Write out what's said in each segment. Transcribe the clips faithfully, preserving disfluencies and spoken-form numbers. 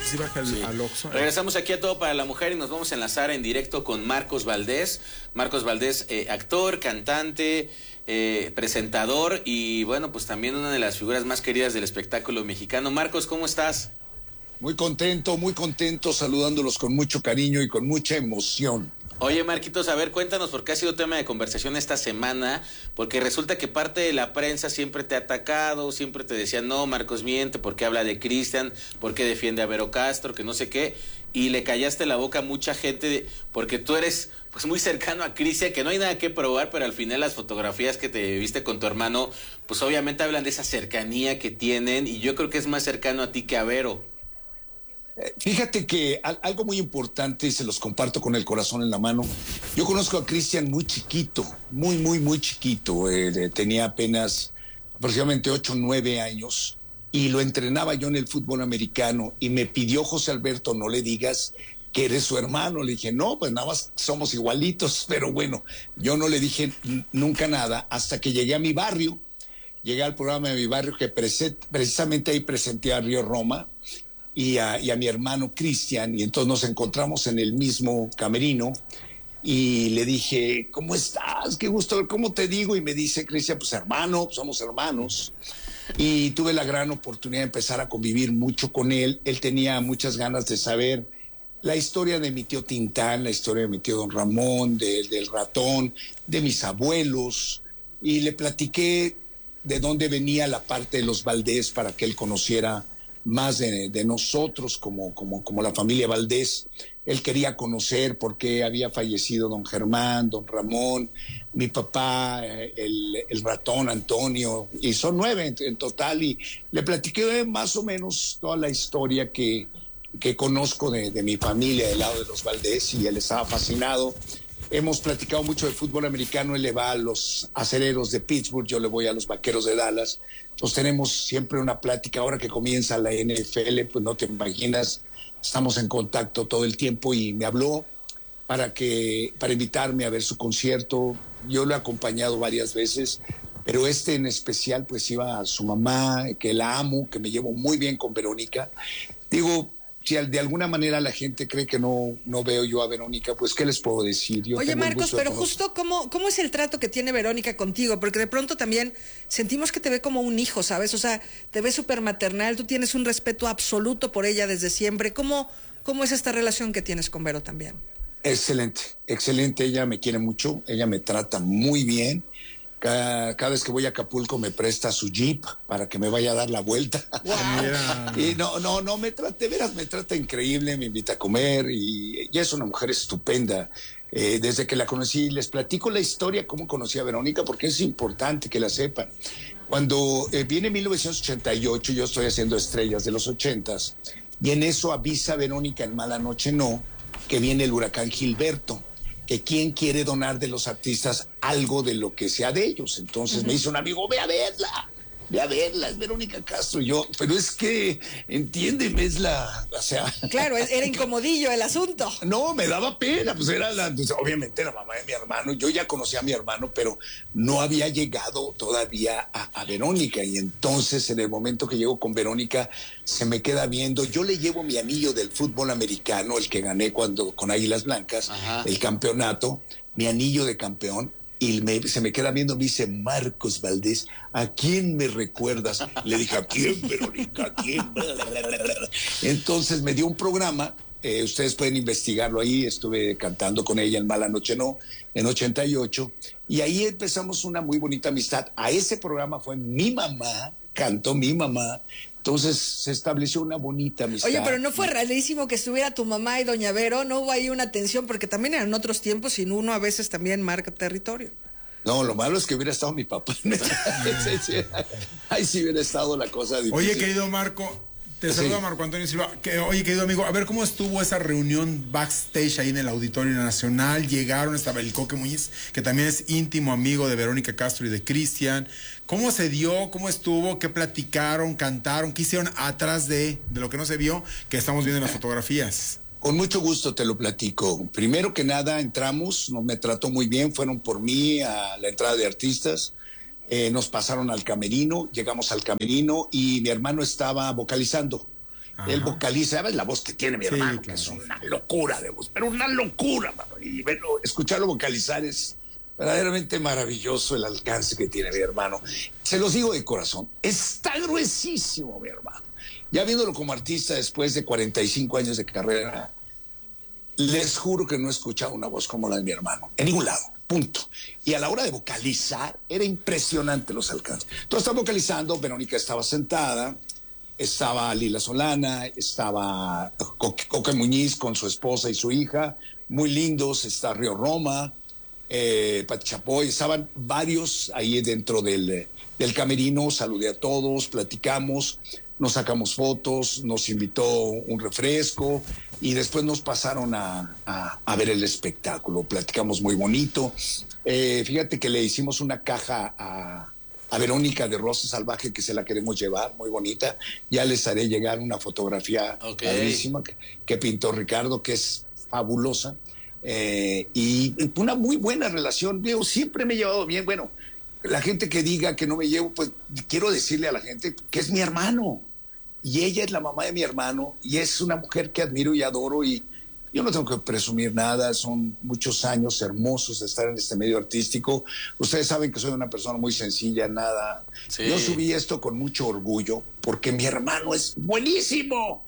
sí baja al, Sí. al Oxxo. Regresamos aquí a Todo para la Mujer y nos vamos a enlazar en directo con Marcos Valdés. Marcos Valdés, eh, actor, cantante, eh, presentador y bueno, pues también una de las figuras más queridas del espectáculo mexicano. Marcos, ¿cómo estás? Muy contento, muy contento, saludándolos con mucho cariño y con mucha emoción. Oye, Marquitos, a ver, cuéntanos por qué ha sido tema de conversación esta semana, porque resulta que parte de la prensa siempre te ha atacado, siempre te decían, no, Marcos miente, porque habla de Cristian, porque defiende a Vero Castro, que no sé qué, y le callaste la boca a mucha gente, porque tú eres pues muy cercano a Cristian, que no hay nada que probar, pero al final las fotografías que te viste con tu hermano, pues obviamente hablan de esa cercanía que tienen, y yo creo que es más cercano a ti que a Vero. Fíjate que algo muy importante, y se los comparto con el corazón en la mano. Yo conozco a Cristian muy chiquito, muy, muy, muy chiquito. Eh, tenía apenas aproximadamente ocho, nueve años y lo entrenaba yo en el fútbol americano y me pidió José Alberto, no le digas que eres su hermano. Le dije, no, pues nada más somos igualitos, pero bueno, yo no le dije nunca nada hasta que llegué a mi barrio. Llegué al programa de mi barrio que precisamente ahí presenté a Río Roma. Y a, y a mi hermano Cristian, y entonces nos encontramos en el mismo camerino, y le dije, ¿cómo estás? Qué gusto, ¿cómo te digo? Y me dice Cristian, pues hermano, pues somos hermanos, y tuve la gran oportunidad de empezar a convivir mucho con él. Él tenía muchas ganas de saber la historia de mi tío Tintán, la historia de mi tío Don Ramón, de, del ratón, de mis abuelos, y le platiqué de dónde venía la parte de los Valdés para que él conociera más de, de nosotros como, como, como la familia Valdés. Él quería conocer por qué había fallecido don Germán, don Ramón, mi papá, el, el ratón Antonio, y son nueve en, en total, y le platiqué más o menos toda la historia que, que conozco de, de mi familia del lado de los Valdés, y él estaba fascinado. Hemos platicado mucho de fútbol americano, él le va a los Acereros de Pittsburgh, yo le voy a los Vaqueros de Dallas. Entonces tenemos siempre una plática. Ahora que comienza la N F L, pues no te imaginas, estamos en contacto todo el tiempo, y me habló para que para invitarme a ver su concierto. Yo lo he acompañado varias veces, pero este en especial pues iba a su mamá, que la amo, que me llevo muy bien con Verónica. Digo, si de alguna manera la gente cree que no, no veo yo a Verónica, pues ¿qué les puedo decir? Yo Oye, tengo el Marcos, gusto de pero conocer. justo cómo, cómo es el trato que tiene Verónica contigo, porque de pronto también sentimos que te ve como un hijo, ¿sabes? O sea, te ve súper maternal, tú tienes un respeto absoluto por ella desde siempre. ¿Cómo, cómo es esta relación que tienes con Vero también? Excelente, excelente. Ella me quiere mucho, ella me trata muy bien. Cada, cada vez que voy a Acapulco me presta su jeep para que me vaya a dar la vuelta. Wow. Y no, no, no, me trata, de veras me trata increíble, me invita a comer, y ella es una mujer estupenda. Eh, desde que la conocí, les platico la historia, cómo conocí a Verónica, porque es importante que la sepan. Cuando eh, viene mil novecientos ochenta y ocho, yo estoy haciendo Estrellas de los ochentas, y en eso avisa Verónica en Mala Noche No, que viene el huracán Gilberto, que quién quiere donar de los artistas algo de lo que sea de ellos. Entonces uh-huh. me dice un amigo, ve a verla, ve a verla, es Verónica Castro. Y yo, pero es que, entiéndeme, es la, o sea... Claro, era incomodillo el asunto. No, me daba pena, pues era la, pues, obviamente la mamá de mi hermano. Yo ya conocía a mi hermano, pero no había llegado todavía a, a Verónica. Y entonces, en el momento que llego con Verónica, se me queda viendo. Yo le llevo mi anillo del fútbol americano, el que gané cuando con Águilas Blancas, Ajá. el campeonato, mi anillo de campeón. Y me, se me queda viendo, me dice, Marcos Valdés, ¿a quién me recuerdas? Le dije, ¿a quién, Verónica? ¿A quién? Entonces me dio un programa, eh, ustedes pueden investigarlo ahí, estuve cantando con ella en Mala Noche No, en ochenta y ocho, y ahí empezamos una muy bonita amistad. A ese programa fue mi mamá, cantó mi mamá. Entonces se estableció una bonita amistad. Oye, pero no fue rarísimo que estuviera tu mamá y doña Vero, ¿no hubo ahí una tensión? Porque también eran otros tiempos y uno a veces también marca territorio. No, lo malo es que hubiera estado mi papá. Ahí sí hubiera estado la cosa difícil. Oye, querido Marco, te sí. saluda Marco Antonio Silva. Que, oye, querido amigo, a ver, ¿cómo estuvo esa reunión backstage ahí en el Auditorio Nacional? Llegaron, estaba el Coque Muñiz, que también es íntimo amigo de Verónica Castro y de Cristian. ¿Cómo se dio? ¿Cómo estuvo? ¿Qué platicaron? ¿Cantaron? ¿Qué hicieron atrás de, de lo que no se vio, que estamos viendo en las fotografías? Con mucho gusto te lo platico. Primero que nada, entramos, no me trató muy bien, fueron por mí a la entrada de artistas. Eh, nos pasaron al camerino, llegamos al camerino y mi hermano estaba vocalizando. Ajá. Él vocaliza, ¿sabes la voz que tiene mi sí, hermano? Claro. Que es una locura de voz, pero una locura, mano. Y verlo, escucharlo vocalizar es verdaderamente maravilloso el alcance que tiene mi hermano. Se los digo de corazón, está gruesísimo mi hermano. Ya viéndolo como artista después de cuarenta y cinco años de carrera, les juro que no he escuchado una voz como la de mi hermano, en ningún lado, punto. Y a la hora de vocalizar, era impresionante los alcances. Entonces estaba vocalizando, Verónica estaba sentada, estaba Lila Solana, estaba Coque Muñiz con su esposa y su hija, muy lindos, está Río Roma, eh, Pati Chapoy, estaban varios ahí dentro del, del camerino, saludé a todos, platicamos, nos sacamos fotos, nos invitó un refresco y después nos pasaron a, a, a ver el espectáculo, platicamos muy bonito. Eh, fíjate que le hicimos una caja a, a Verónica de Rosa Salvaje que se la queremos llevar, muy bonita. Ya les haré llegar una fotografía okay. padrísima que, que pintó Ricardo, que es fabulosa. Eh, y una muy buena relación. Digo, siempre me he llevado bien. Bueno, la gente que diga que no me llevo, pues quiero decirle a la gente que es mi hermano. Y ella es la mamá de mi hermano y es una mujer que admiro y adoro y yo no tengo que presumir nada, son muchos años hermosos de estar en este medio artístico. Ustedes saben que soy una persona muy sencilla, nada. Sí. Yo subí esto con mucho orgullo porque mi hermano es buenísimo.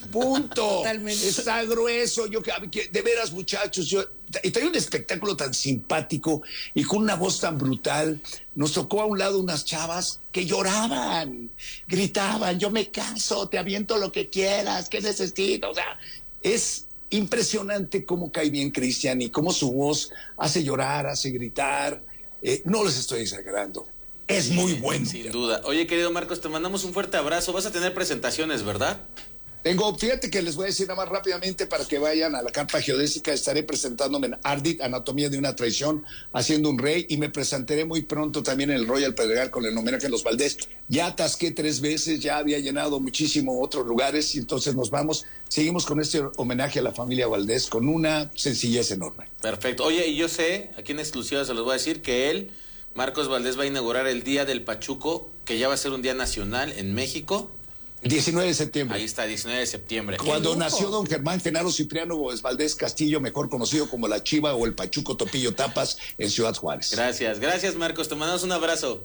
Punto. Totalmente. Está grueso. Yo que de veras, muchachos, yo y trae un espectáculo tan simpático y con una voz tan brutal. Nos tocó a un lado unas chavas que lloraban, gritaban, yo me caso, te aviento lo que quieras, ¿qué necesito? O sea, es impresionante cómo cae bien Cristian y cómo su voz hace llorar, hace gritar. Eh, no les estoy exagerando. Es muy bueno. Sin duda. Oye, querido Marcos, te mandamos un fuerte abrazo. Vas a tener presentaciones, ¿verdad? Tengo, fíjate que les voy a decir nada más rápidamente para que vayan a la carpa geodésica. Estaré presentándome en Ardit, Anatomía de una Traición, haciendo un rey, y me presentaré muy pronto también en el Royal Pedregal con el homenaje a los Valdés. Ya atasqué tres veces, ya había llenado muchísimo otros lugares, y entonces nos vamos, seguimos con este homenaje a la familia Valdés con una sencillez enorme. Perfecto. Oye, y yo sé, aquí en exclusiva se los voy a decir, que él, Marcos Valdés, va a inaugurar el Día del Pachuco, que ya va a ser un día nacional en México. El diecinueve de septiembre. Ahí está, diecinueve de septiembre. Cuando nació don Germán Genaro Cipriano Valdés Castillo, mejor conocido como la Chiva o el Pachuco Topillo Tapas, en Ciudad Juárez. Gracias, gracias Marcos, te mandamos un abrazo.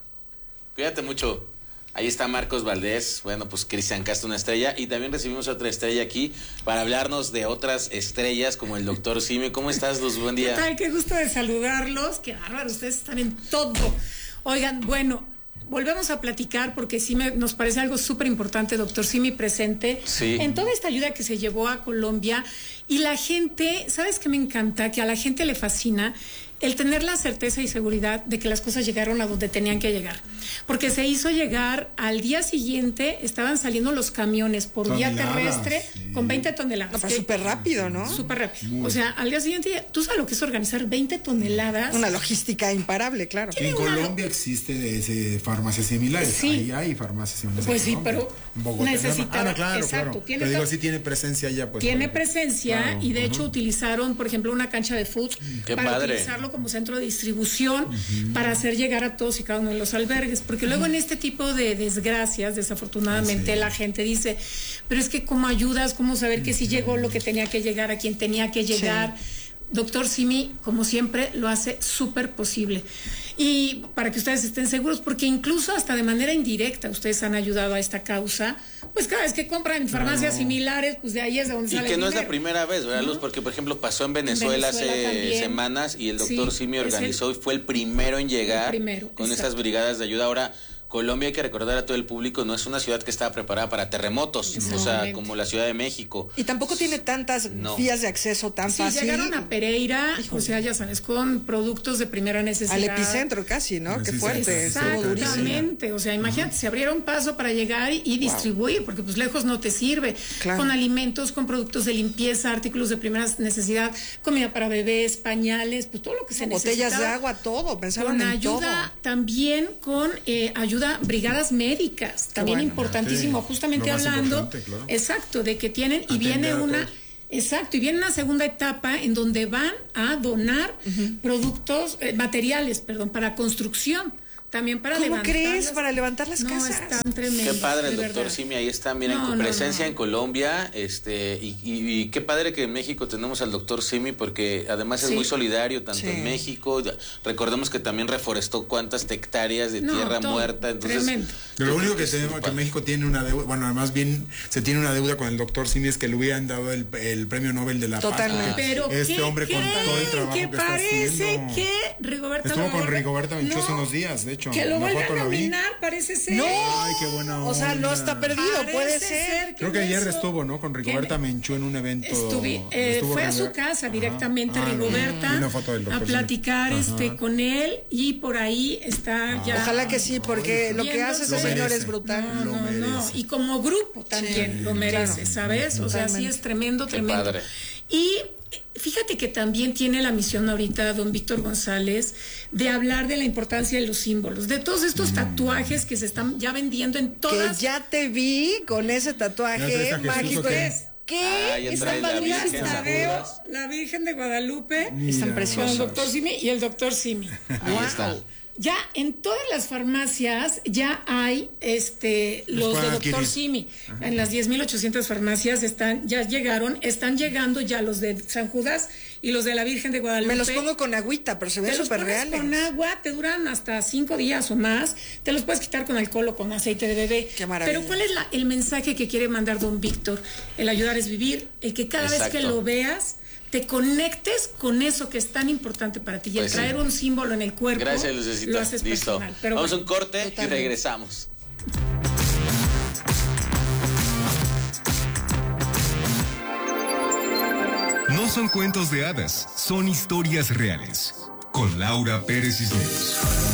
Cuídate mucho. Ahí está Marcos Valdés, bueno, pues Cristian Castro, una estrella, y también recibimos otra estrella aquí para hablarnos de otras estrellas como el doctor Simi. ¿Cómo estás, Luz? Buen día. ¿Qué tal? Qué gusto de saludarlos, qué bárbaro, ustedes están en todo. Oigan, bueno, volvemos a platicar porque sí me, nos parece algo súper importante, doctor Simi presente, sí, en toda esta ayuda que se llevó a Colombia. Y la gente, ¿sabes qué me encanta? Que a la gente le fascina el tener la certeza y seguridad de que las cosas llegaron a donde tenían que llegar. Porque se hizo llegar al día siguiente, estaban saliendo los camiones por vía terrestre, sí, con veinte toneladas. No, fue súper rápido, ¿no? Súper rápido. Muy. O sea, al día siguiente, ¿tú sabes lo que es organizar veinte toneladas? Una logística imparable, claro. En Colombia lo... existe ese, farmacias similares. Sí. Ahí hay farmacias similares. Pues sí, pero necesitaba... Ah, claro, exacto. Claro. Tiene pero digo, sí tiene presencia ya. Pues, tiene presencia, claro, y de uh-huh. hecho utilizaron, por ejemplo, una cancha de fútbol Qué para padre. utilizarlo como centro de distribución, uh-huh. para hacer llegar a todos y cada uno de los albergues, porque luego uh-huh. en este tipo de desgracias, desafortunadamente, sí, la gente dice, pero es que cómo ayudas, cómo saber que sí uh-huh. llegó lo que tenía que llegar a quien tenía que llegar. Sí. Doctor Simi, como siempre, lo hace súper posible. Y para que ustedes estén seguros, porque incluso hasta de manera indirecta ustedes han ayudado a esta causa, pues cada vez que compran en farmacias no. similares, pues de ahí es de donde y sale Y que el no dinero. Es la primera vez, ¿verdad, Luz? Porque, por ejemplo, pasó en Venezuela, en Venezuela hace también. semanas y el doctor sí, Simi organizó el, y fue el primero en llegar primero, con exacto. estas brigadas de ayuda. Ahora, Colombia, hay que recordar a todo el público, no es una ciudad que estaba preparada para terremotos, o sea, como la Ciudad de México. Y tampoco tiene tantas no. vías de acceso tan sí, fácil. Llegaron a Pereira, Híjole. o sea, ya sabes, con productos de primera necesidad. Al epicentro casi, ¿no? Qué fuerte. Exactamente, o sea, imagínate, uh-huh. se abrieron paso para llegar y, y wow. distribuir, porque pues lejos no te sirve. Claro. Con alimentos, con productos de limpieza, artículos de primera necesidad, comida para bebés, pañales, pues todo lo que se no, necesita. Botellas de agua, todo, pensaron con en ayuda, todo. También con eh, ayuda, brigadas médicas, también bueno, importantísimo, sí, justamente hablando, claro. exacto, de que tienen, y viene una, exacto, y viene una segunda etapa en donde van a donar uh-huh. productos, eh, materiales, perdón, para construcción. también para ¿Cómo levantar. crees? Las... Para levantar las no, casas. Están tremendos. Qué padre el de doctor verdad. Simi, ahí está, mira, No, en no, presencia no. en Colombia, este, y, y, y qué padre que en México tenemos al doctor Simi, porque además es Sí. muy solidario, tanto Sí. en México, ya, recordemos que también reforestó cuántas hectáreas de No, tierra todo, muerta, entonces... tremendo. Lo único que es tenemos, muy que padre. México tiene una deuda, bueno, además bien se tiene una deuda con el doctor Simi, es que le hubieran dado el, el premio Nobel de la Totalmente. Paz. porque Pero este ¿qué hombre con creen? todo el trabajo que que está parece haciendo. que Rigoberta Estuvo lo con vuelve- Rigoberta Menchú hace No, unos días, de hecho. que lo una vuelve foto a lo vi. nominar, parece ser. No. Ay, qué buena O sea, no onda. está perdido, Parece puede ser. Creo que ayer eso- estuvo, ¿no? Con Rigoberta que- Menchú en un evento. Estuvi- eh, estuvo fue a su Rigoberta- casa Ajá. directamente Ah, lo vi. Rigoberta Vi una foto del a doctor platicar Simi. este Ajá. con él y por ahí está ya. Ojalá que sí, porque lo que hace ese Lo señor merece. es brutal. No, Lo no, no. merece. Y como grupo también Sí, lo merece, claro. ¿sabes? O sea, sí Totalmente. es tremendo, Qué tremendo. padre. Y fíjate que también tiene la misión ahorita don Víctor González de hablar de la importancia de los símbolos, de todos estos tatuajes que se están ya vendiendo en Que todas. ya te vi con ese ¿Ya traes tatuaje a Jesús mágico. o qué? ¿Qué? Ah, ya Está traes la padrísimo. Virgen, La San veo, Judas. la Virgen de Guadalupe, Mira, Están con el preciosos. doctor Simi y el doctor Simi. Ahí está. Ya en todas las farmacias ya hay este los de pueden doctor adquirir. Simi. En las diez mil ochocientas farmacias están ya llegaron, están llegando ya los de San Judas y los de la Virgen de Guadalupe. Me los pongo con agüita, pero se ven Te los súper pones reales. con agua, te duran hasta cinco días o más. Te los puedes quitar con alcohol o con aceite de bebé. Qué maravilla. Pero ¿cuál es la- el mensaje que quiere mandar don Víctor? El ayudar es vivir, el que cada vez que Exacto. lo veas te conectes con eso que es tan importante para ti. Y el Pues sí. traer un símbolo en el cuerpo Gracias, Lucecita. lo haces Listo. personal. Pero Vamos a bueno, un corte totalmente. y regresamos. No son cuentos de hadas, son historias reales. Con Laura Pérez Cisneros.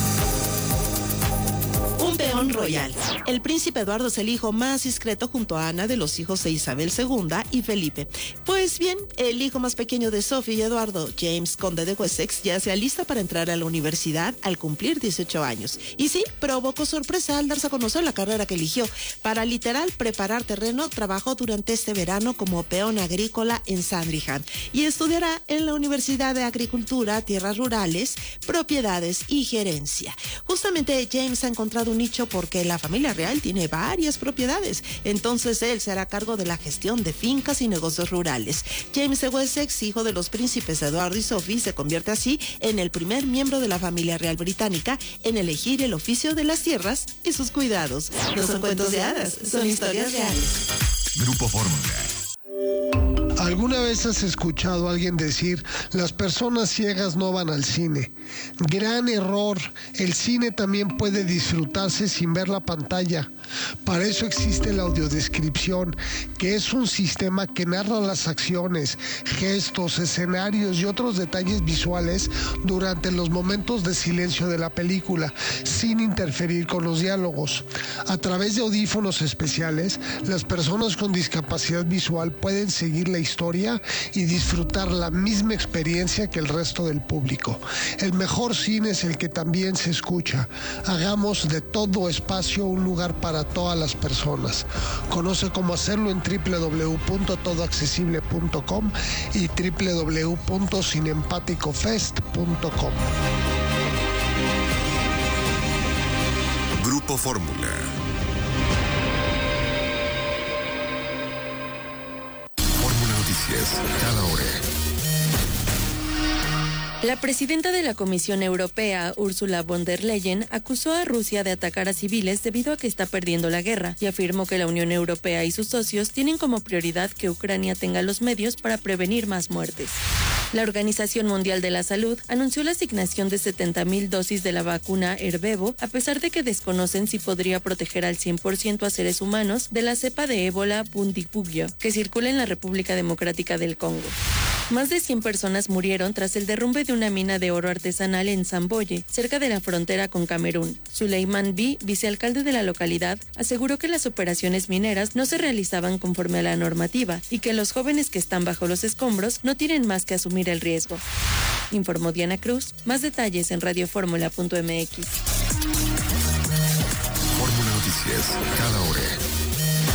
Un peón royal. El príncipe Eduardo es el hijo más discreto junto a Ana de los hijos de Isabel segunda y Felipe. Pues bien, el hijo más pequeño de Sophie y Eduardo, James, conde de Wessex, ya se alista para entrar a la universidad al cumplir dieciocho años. Y sí, provocó sorpresa al darse a conocer la carrera que eligió. Para literal preparar terreno, trabajó durante este verano como peón agrícola en Sandringham y estudiará en la Universidad de Agricultura, Tierras Rurales, Propiedades y Gerencia. Justamente James ha encontrado un nicho porque la familia real tiene varias propiedades, entonces él se hará cargo de la gestión de fincas y negocios rurales. James de Wessex, hijo de los príncipes Eduardo y Sophie, se convierte así en el primer miembro de la familia real británica en elegir el oficio de las tierras y sus cuidados. No son cuentos de hadas, son historias reales. Grupo Fórmula. ¿Alguna vez has escuchado a alguien decir, las personas ciegas no van al cine? Gran error, el cine también puede disfrutarse sin ver la pantalla. Para eso existe la audiodescripción, que es un sistema que narra las acciones, gestos, escenarios y otros detalles visuales durante los momentos de silencio de la película, sin interferir con los diálogos. A través de audífonos especiales, las personas con discapacidad visual pueden seguir la historia y disfrutar la misma experiencia que el resto del público. El mejor cine es el que también se escucha. Hagamos de todo espacio un lugar para todas las personas. Conoce cómo hacerlo en doble u doble u doble u punto todo accesible punto com y doble u doble u doble u punto cinempaticofest punto com. Grupo Fórmula. Fórmula Noticias, cada hora. La presidenta de la Comisión Europea, Ursula von der Leyen, acusó a Rusia de atacar a civiles debido a que está perdiendo la guerra y afirmó que la Unión Europea y sus socios tienen como prioridad que Ucrania tenga los medios para prevenir más muertes. La Organización Mundial de la Salud anunció la asignación de setenta mil dosis de la vacuna Ervebo, a pesar de que desconocen si podría proteger al cien por ciento a seres humanos de la cepa de ébola Bundibugyo, que circula en la República Democrática del Congo. Más de cien personas murieron tras el derrumbe de una mina de oro artesanal en Samboye, cerca de la frontera con Camerún. Suleiman B., vicealcalde de la localidad, aseguró que las operaciones mineras no se realizaban conforme a la normativa y que los jóvenes que están bajo los escombros no tienen más que asumir el riesgo. Informó Diana Cruz. Más detalles en radioformula punto m x. Fórmula Noticias, cada hora.